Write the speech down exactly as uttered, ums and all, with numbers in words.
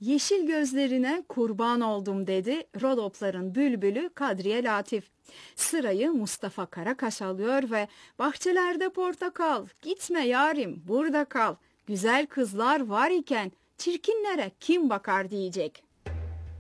Yeşil gözlerine kurban oldum dedi Rodopların bülbülü Kadriye Latif. Sırayı Mustafa Karakaş alıyor ve bahçelerde portakal, gitme yarim burada kal. Güzel kızlar var iken çirkinlere kim bakar diyecek.